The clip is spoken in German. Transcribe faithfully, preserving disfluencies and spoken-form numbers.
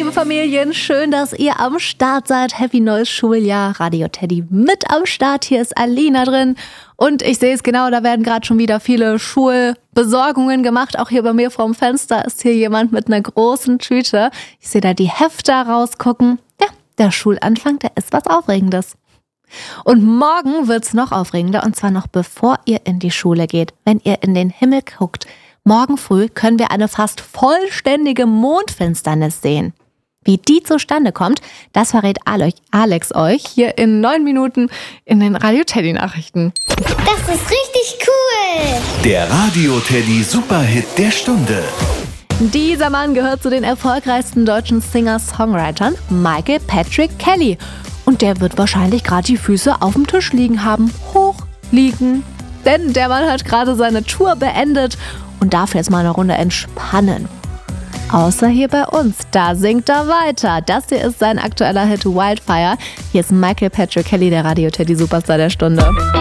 liebe Familien, schön, dass ihr am Start seid. Happy neues Schuljahr. Radio Teddy mit am Start. Hier ist Alina drin. Und ich sehe es genau, da werden gerade schon wieder viele Schulbesorgungen gemacht. Auch hier bei mir vorm Fenster ist hier jemand mit einer großen Tüte. Ich sehe da die Hefte rausgucken. Ja, der Schulanfang, der ist was Aufregendes. Und morgen wird's noch aufregender, und zwar noch bevor ihr in die Schule geht. Wenn ihr in den Himmel guckt, morgen früh können wir eine fast vollständige Mondfinsternis sehen. Wie die zustande kommt, das verrät Alex euch hier in neun Minuten in den Radio Teddy Nachrichten. Das ist richtig cool! Der Radio Teddy Superhit der Stunde. Dieser Mann gehört zu den erfolgreichsten deutschen Singer-Songwritern, Michael Patrick Kelly. Und der wird wahrscheinlich gerade die Füße auf dem Tisch liegen haben, hoch liegen. Denn der Mann hat gerade seine Tour beendet und darf jetzt mal eine Runde entspannen. Außer hier bei uns, da singt er weiter. Das hier ist sein aktueller Hit Wildfire. Hier ist Michael Patrick Kelly, der Radio Teddy Superstar der Stunde.